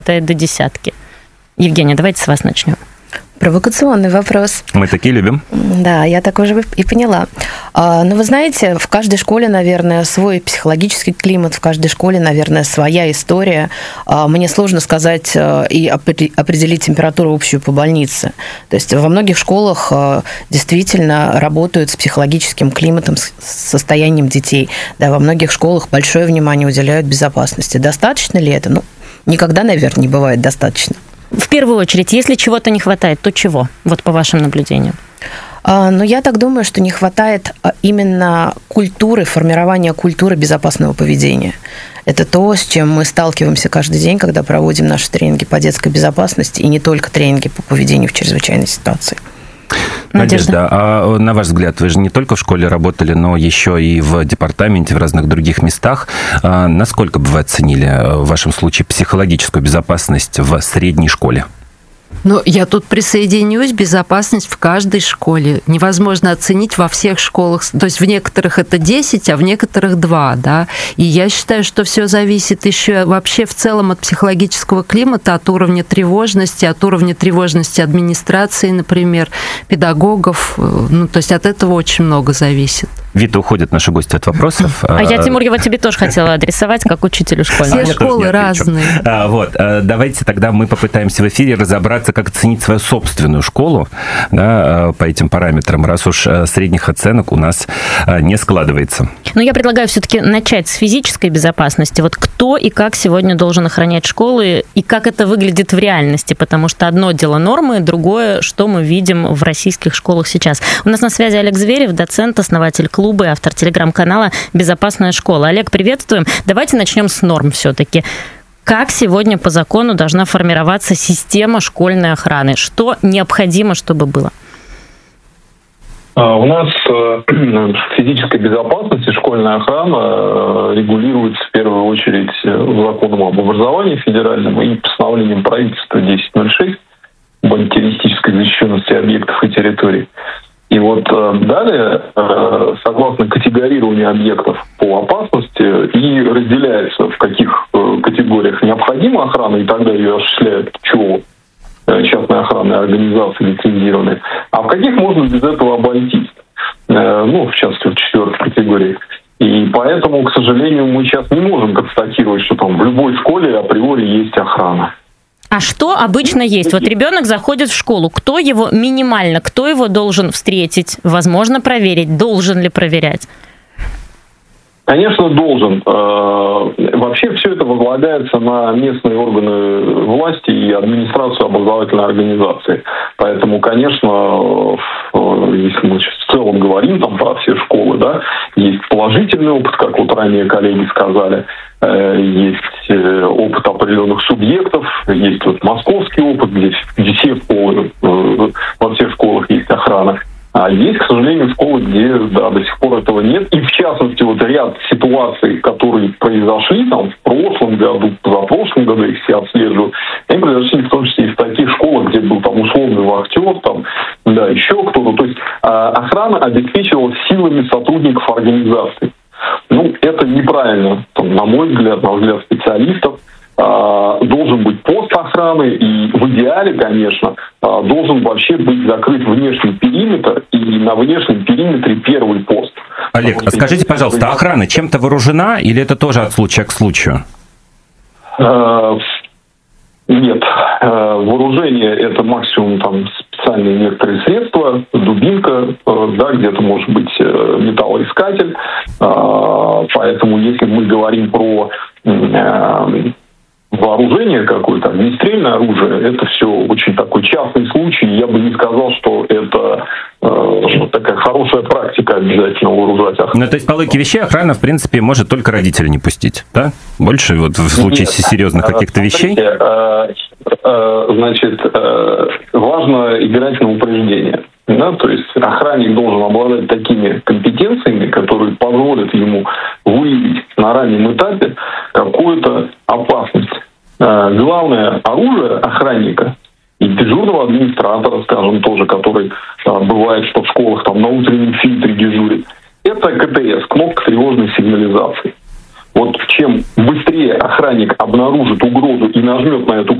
до десятки. Евгения, давайте с вас начнем. Провокационный вопрос. Мы такие любим. Да, я так уже и поняла. Но вы знаете, в каждой школе, наверное, свой психологический климат, в каждой школе, наверное, своя история. Мне сложно сказать и определить температуру общую по больнице. То есть во многих школах действительно работают с психологическим климатом, с состоянием детей. Да, во многих школах большое внимание уделяют безопасности. Достаточно ли это? Никогда, наверное, не бывает достаточно. В первую очередь, если чего-то не хватает, то чего? Вот по вашим наблюдениям. Я так думаю, что не хватает именно культуры, формирования культуры безопасного поведения. Это то, с чем мы сталкиваемся каждый день, когда проводим наши тренинги по детской безопасности, и не только тренинги по поведению в чрезвычайной ситуации. Надежда, а на ваш взгляд, вы же не только в школе работали, но еще и в департаменте, в разных других местах. Насколько бы вы оценили в вашем случае психологическую безопасность в средней школе? Я тут присоединюсь. Безопасность в каждой школе невозможно оценить во всех школах. То есть в некоторых это 10, а в некоторых 2, да. И я считаю, что все зависит еще вообще в целом от психологического климата, от уровня тревожности администрации, например, педагогов. То есть от этого очень много зависит. Вита, уходят наши гости от вопросов. Я, Тимур, его тебе тоже хотела адресовать, как учителю школьному. Все школы разные. Давайте тогда мы попытаемся в эфире разобраться, как оценить свою собственную школу, да, по этим параметрам, раз уж средних оценок у нас не складывается. Я предлагаю все-таки начать с физической безопасности. Вот кто и как сегодня должен охранять школы, и как это выглядит в реальности, потому что одно дело нормы, другое, что мы видим в российских школах сейчас. У нас на связи Олег Зверев, доцент, основатель клуба и автор телеграм-канала «Безопасная школа». Олег, приветствуем. Давайте начнем с норм все-таки. Как сегодня по закону должна формироваться система школьной охраны? Что необходимо, чтобы было? У нас физическая безопасность и школьная охрана регулируется в первую очередь законом об образовании федеральным и постановлением правительства 1006 об антитеррористической защищенности объектов и территорий. И далее, согласно категорированию объектов по опасности, и разделяется, в каких категориях необходима охрана, и тогда ее осуществляет ЧО, частные охранные организации лицензированные, а в каких можно без этого обойтись, в частности, в 4-й категории. И поэтому, к сожалению, мы сейчас не можем констатировать, что там в любой школе априори есть охрана. А что обычно есть? Вот ребенок заходит в школу, кто его должен встретить, возможно, проверить, должен ли проверять? Конечно, должен. Вообще все это возлагается на местные органы власти и администрацию образовательной организации. Поэтому, конечно, если мы сейчас в целом говорим про все школы, да, есть положительный опыт, как ранее коллеги сказали, есть опыт определенных субъектов, есть московский опыт, где все школы, во всех школах есть охрана. А есть, к сожалению, школы, где до сих пор этого нет. И в частности, ряд ситуаций, которые произошли в прошлом году, позапрошлом году, их все отслеживают, они произошли в том числе и в таких школах, где был условный вахтер, еще кто-то. То есть охрана обеспечивалась силами сотрудников организации. Это неправильно, на мой взгляд, на взгляд специалистов. Должен быть пост охраны, и в идеале, конечно, должен вообще быть закрыт внешний периметр, и на внешнем периметре первый пост. Олег, скажите, пожалуйста, охрана чем-то вооружена, или это тоже от случая к случаю? Нет. Вооружение – это максимум специальные некоторые средства, дубинка, где-то может быть металлоискатель. Поэтому если мы говорим про вооружение какое-то, огнестрельное оружие, это все очень такой частный случай. Я бы не сказал, что это такая хорошая практика обязательно вооружать охрану. То есть по логике вещей охрана, в принципе, может только родителя не пустить, да? Больше в случае серьезных каких-то вещей? Важно играть на упреждение. Да? То есть охранник должен обладать такими компетенциями, которые позволят ему выявить на раннем этапе какую-то опасность. Главное оружие охранника и дежурного администратора, скажем, тоже, который бывает, что в школах на утреннем фильтре дежурит, это КТС, кнопка тревожной сигнализации. Вот чем быстрее охранник обнаружит угрозу и нажмет на эту